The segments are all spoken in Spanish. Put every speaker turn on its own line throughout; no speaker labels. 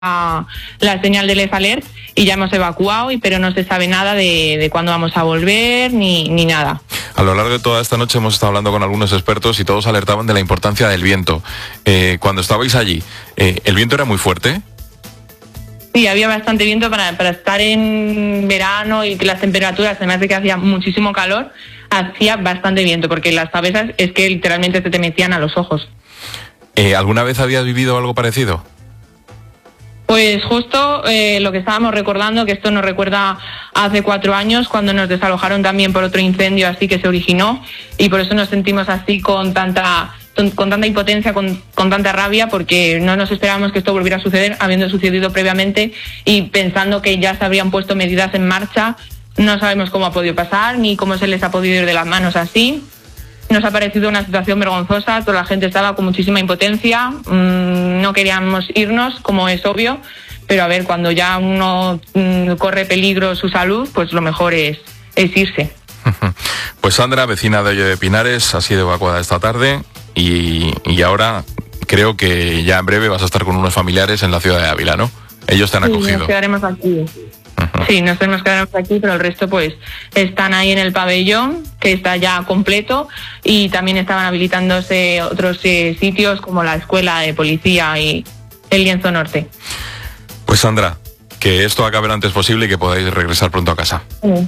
la señal del alert y ya hemos evacuado, pero no se sabe nada de cuándo vamos a volver ni nada.
A lo largo de toda esta noche hemos estado hablando con algunos expertos y todos alertaban de la importancia del viento. Cuando estabais allí, ¿el viento era muy fuerte?
Sí, había bastante viento para estar en verano y que las temperaturas, además de que hacía muchísimo calor, hacía bastante viento, porque las cabezas es que literalmente se te metían a los ojos.
¿Alguna vez habías vivido algo parecido?
Pues justo lo que estábamos recordando, que esto nos recuerda hace 4 años, cuando nos desalojaron también por otro incendio así que se originó, y por eso nos sentimos así con tanta impotencia, con tanta rabia, porque no nos esperábamos que esto volviera a suceder, habiendo sucedido previamente, y pensando que ya se habrían puesto medidas en marcha. No sabemos cómo ha podido pasar, ni cómo se les ha podido ir de las manos así. Nos ha parecido una situación vergonzosa, toda la gente estaba con muchísima impotencia, no queríamos irnos, como es obvio, pero a ver, cuando ya uno corre peligro su salud, pues lo mejor es irse.
Pues Sandra, vecina de Hoyo de Pinares, ha sido evacuada esta tarde y ahora creo que ya en breve vas a estar con unos familiares en la ciudad de Ávila, ¿no? Ellos te han acogido.
Sí, nos quedaremos aquí. Sí, nos tenemos que quedar aquí, pero el resto pues están ahí en el pabellón, que está ya completo, y también estaban habilitándose otros sitios como la escuela de policía y el Lienzo Norte.
Pues Sandra, que esto acabe lo antes posible y que podáis regresar pronto a casa.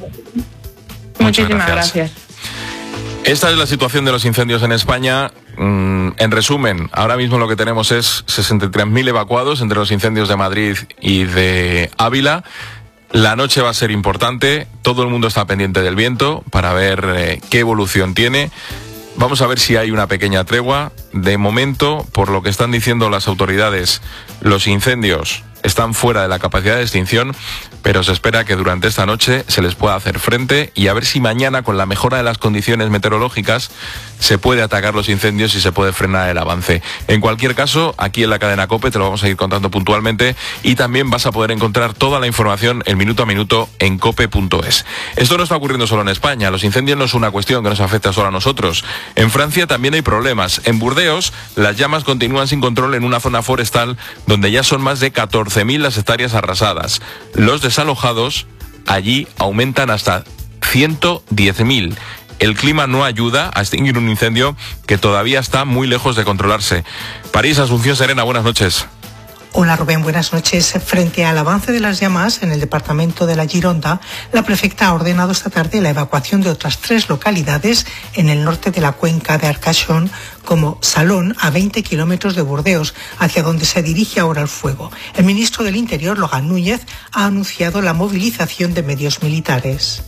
Muchísimas gracias.
Esta es la situación de los incendios en España. En resumen, ahora mismo lo que tenemos es 63.000 evacuados entre los incendios de Madrid y de Ávila. La noche va a ser importante, todo el mundo está pendiente del viento para ver qué evolución tiene. Vamos a ver si hay una pequeña tregua. De momento, por lo que están diciendo las autoridades, los incendios están fuera de la capacidad de extinción, pero se espera que durante esta noche se les pueda hacer frente y a ver si mañana, con la mejora de las condiciones meteorológicas, se puede atacar los incendios y se puede frenar el avance. En cualquier caso, aquí en la cadena COPE te lo vamos a ir contando puntualmente y también vas a poder encontrar toda la información el minuto a minuto en cope.es. Esto no está ocurriendo solo en España, los incendios no es una cuestión que nos afecta solo a nosotros. En Francia también hay problemas. En Burdeos, las llamas continúan sin control en una zona forestal donde ya son más de 14.000 las hectáreas arrasadas. Los desalojados allí aumentan hasta 110.000. El clima no ayuda a extinguir un incendio que todavía está muy lejos de controlarse. París, Asunción Serena, buenas noches.
Hola Rubén, buenas noches. Frente al avance de las llamas en el departamento de la Gironda, la prefecta ha ordenado esta tarde la evacuación de otras 3 localidades en el norte de la cuenca de Arcachon, como Salón, a 20 kilómetros de Burdeos, hacia donde se dirige ahora el fuego. El ministro del Interior, Logan Núñez, ha anunciado la movilización de medios militares.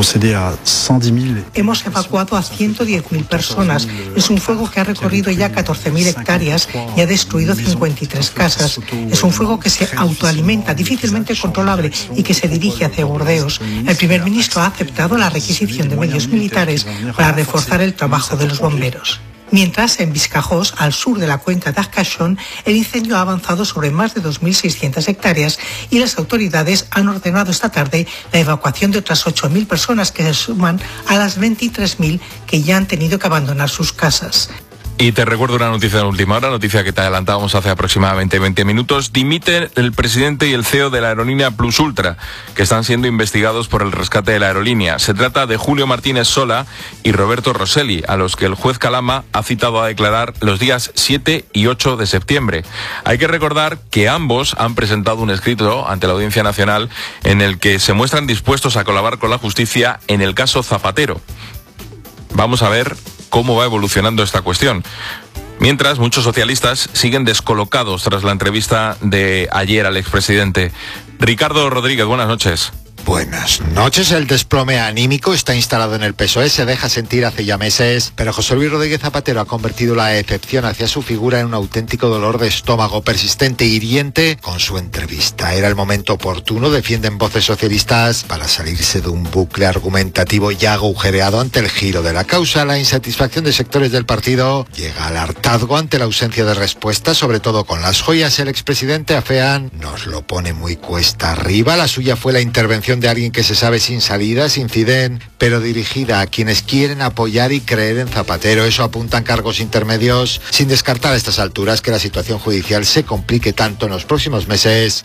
Hemos evacuado a 110.000 personas. Es un fuego que ha recorrido ya 14.000 hectáreas y ha destruido 53 casas. Es un fuego que se autoalimenta, difícilmente controlable y que se dirige hacia Burdeos. El primer ministro ha aceptado la requisición de medios militares para reforzar el trabajo de los bomberos. Mientras, en Vizcajós, al sur de la cuenca de Arcachon, el incendio ha avanzado sobre más de 2.600 hectáreas y las autoridades han ordenado esta tarde la evacuación de otras 8.000 personas que se suman a las 23.000 que ya han tenido que abandonar sus casas.
Y te recuerdo una noticia de última hora, noticia que te adelantábamos hace aproximadamente 20 minutos. Dimite el presidente y el CEO de la aerolínea Plus Ultra, que están siendo investigados por el rescate de la aerolínea. Se trata de Julio Martínez Sola y Roberto Rosselli, a los que el juez Calama ha citado a declarar los días 7 y 8 de septiembre. Hay que recordar que ambos han presentado un escrito ante la Audiencia Nacional en el que se muestran dispuestos a colaborar con la justicia en el caso Zapatero. Vamos a ver cómo va evolucionando esta cuestión. Mientras, muchos socialistas siguen descolocados tras la entrevista de ayer al expresidente. Ricardo Rodríguez, buenas noches.
Buenas noches. El desplome anímico está instalado en el PSOE, se deja sentir hace ya meses, pero José Luis Rodríguez Zapatero ha convertido la excepción hacia su figura en un auténtico dolor de estómago persistente e hiriente con su entrevista. Era el momento oportuno, defienden voces socialistas, para salirse de un bucle argumentativo ya agujereado ante el giro de la causa. La insatisfacción de sectores del partido llega al hartazgo ante la ausencia de respuestas, sobre todo con las joyas. El expresidente, afean, nos lo pone muy cuesta arriba. La suya fue la intervención decisión de alguien que se sabe sin salida, sin CIDEN, pero dirigida a quienes quieren apoyar y creer en Zapatero. Eso apuntan cargos intermedios, sin descartar a estas alturas que la situación judicial se complique tanto en los próximos meses